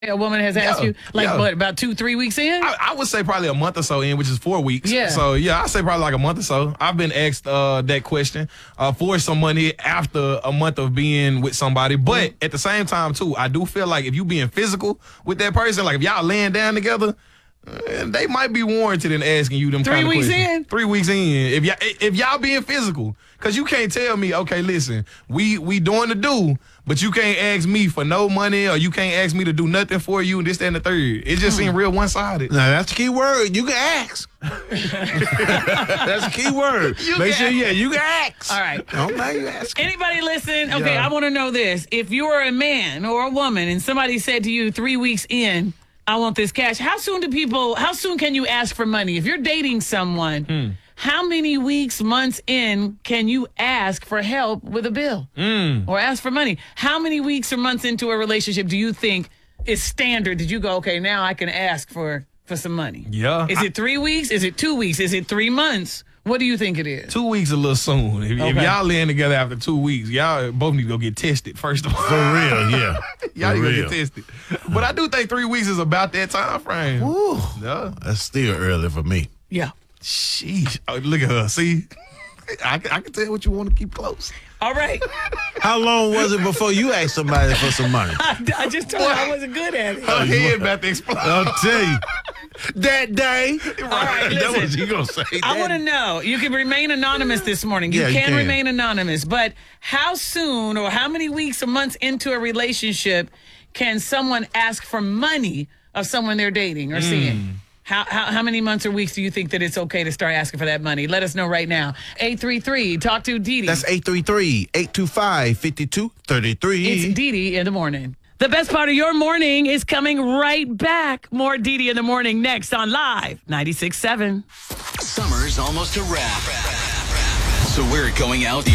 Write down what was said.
A woman has asked you, what, about 2-3 weeks in? I would say probably a month or so in, which is 4 weeks. Yeah. So, I'd say probably like a month or so. I've been asked that question for some money after a month of being with somebody. But at the same time, too, I do feel like if you being physical with that person, like if y'all laying down together, they might be warranted in asking you them kind of questions. 3 weeks in? 3 weeks in. If y'all being physical. Because you can't tell me, okay, listen, we doing the do, but you can't ask me for no money or you can't ask me to do nothing for you and this, that, and the third. It just seems real one-sided. Now, that's the key word. You can ask. That's the key word. Make sure, you can ask. All right. Don't mind you asking. Anybody listen? Okay, I want to know this. If you are a man or a woman and somebody said to you 3 weeks in, I want this cash, how soon can you ask for money? If you're dating someone, how many weeks, months in can you ask for help with a bill or ask for money? How many weeks or months into a relationship do you think is standard? Did you go, okay, now I can ask for some money? Yeah. Is it 3 weeks? Is it 2 weeks? Is it 3 months? What do you think it is? 2 weeks a little soon. If y'all laying together after 2 weeks, y'all both need to go get tested first of all. For real, yeah. Y'all need to go get tested. But I do think 3 weeks is about that time frame. Woo. Yeah. That's still early for me. Yeah. Sheesh. Oh, look at her. See? I can tell what you want to keep close. All right. How long was it before you asked somebody for some money? I just told you I wasn't good at it. Her head about to explode. I'll tell you. That day. All right, That's listen. what you going to say. I want to know. You can remain anonymous this morning. You can remain anonymous. But how soon or how many weeks or months into a relationship can someone ask for money of someone they're dating or seeing? How many months or weeks do you think that it's okay to start asking for that money? Let us know right now. 833, talk to Dee Dee. That's 833-825-5233. It's Dee Dee in the morning. The best part of your morning is coming right back. More Dee Dee in the morning next on Live 96.7. Summer's almost a wrap. So we're going out